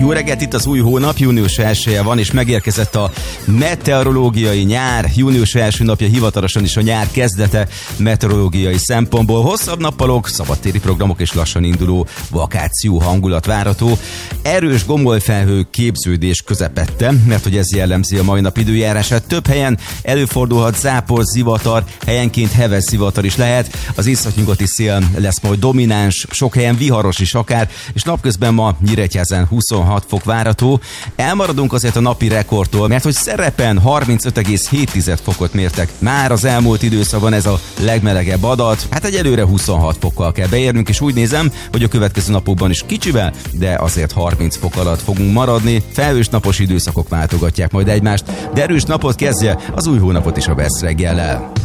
Jó reggelt, itt az új hónap, június 1-je van, és megérkezett a meteorológiai nyár. Június első napja hivatalosan is a nyár kezdete meteorológiai szempontból. Hosszabb nappalok, szabadtéri programok és lassan induló vakáció hangulat várható. Erős gombolfelhő képződés közepette, mert hogy ez jellemzi a mai nap időjárását. Több helyen előfordulhat zápor, zivatar, helyenként heves zivatar is lehet. Az északnyugati szél lesz majd domináns, sok helyen viharos is akár, és napközben ma Nyíregyházán 26 fok várható. Elmaradunk azért a napi rekordtól, mert hogy Szerepen 35,7 fokot mértek. Már az elmúlt időszakban ez a legmelegebb adat. Hát egyelőre 26 fokkal kell beérnünk, és úgy nézem, hogy a következő napokban is kicsivel, de azért 30 fok alatt fogunk maradni. Felhős napos időszakok váltogatják majd egymást, de erős napot kezdje az új hónapot is a Best reggellel.